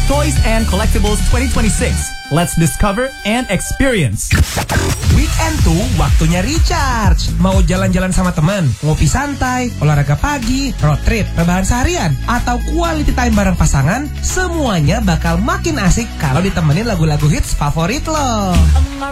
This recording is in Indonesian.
Toys and Collectibles 2026. Let's discover and experience. Weekend tuh waktunya recharge. Mau jalan-jalan sama teman, ngopi santai, olahraga pagi, road trip, rebahan seharian, atau quality time bareng pasangan, semuanya bakal makin asik kalau ditemenin lagu-lagu hits favorit lo.